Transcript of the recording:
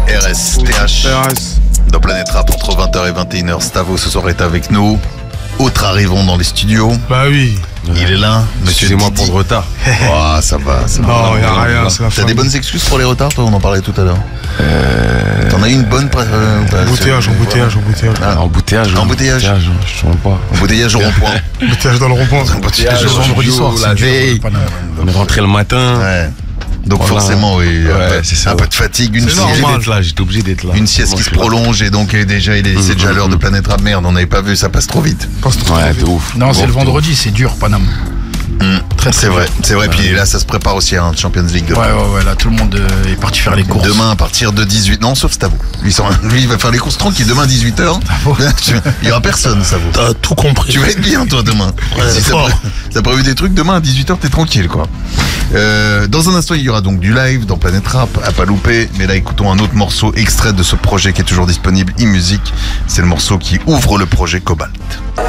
RSTH. Dans Planète Rap entre 20h et 21h. Stavo ce soir est avec nous. Autres arrivons dans les studios. Bah oui. Il est là, monsieur. Excusez-moi pour le retard. Oh, ça va. Non, il n'y a rien, c'est la fin. T'as des bonnes excuses pour les retards, toi? On en parlait tout à l'heure. T'en as eu une bonne Embouteillage. Ah, Embouteillage. Je ne pas. Embouteillage au rond-point. Embouteillage dans le rond-point. Embouteillage Le vendredi soir, la veille. On est rentré le matin. Ouais. Donc Voilà. forcément, oui, c'est ça. un peu de fatigue, une C'est sieste, normal. J'étais obligé d'être là. une sieste qui se prolonge et donc déjà c'est déjà l'heure de Planète Rap. Merde, on n'avait pas vu, ça passe trop vite. Ouais, de ouf. Non, c'est le vendredi, c'est dur, Paname. C'est vrai. Puis là, ça se prépare aussi à un Champions League. De Ouais, là, tout le monde est parti faire les courses. Demain à partir de 18h. Non, sauf Stavo. Lui, il va faire les courses tranquille. Demain à 18h. Il y aura personne, Stavo. T'as tout compris. Tu vas être bien, toi, demain. Si t'as prévu des trucs, demain à 18h, t'es tranquille, quoi. Dans un instant, il y aura donc du live dans Planète Rap, à pas louper. Mais là, écoutons un autre morceau extrait de ce projet qui est toujours disponible, e-music. C'est le morceau qui ouvre le projet Cobalt.